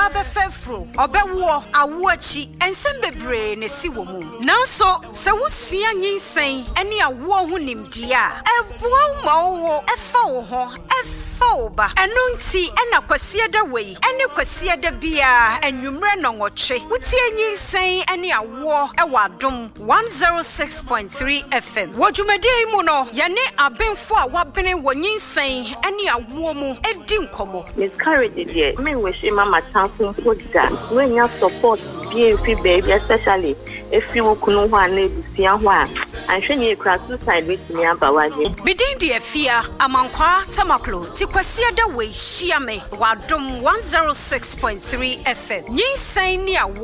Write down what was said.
Oba be fefro, obewo, awoachi, ensem bebre ne si wo mu. Nanso, se wosua nyinsɛn ene awo ho nimdia. Eboa ma wo efa wo ho, Oba enunti ena kwasie da wei ene kwasie da bia enwumre nongoche wutie nyinsɛn ene awo ewa adom 106.3 FM wodwumade mu no yene abenfo a wabene wo nyinsɛn ene awo mu edi nkomo miscarriage there me wish mama tanfo podda when you support BNP baby especially if you kunu ho anebusia ho a anhwe nye kra suicide with me abawaje bidin de afia amankwa tamaklo ti kwasie da wei hia me wadom 106.3 FM nyinsɛn ne awo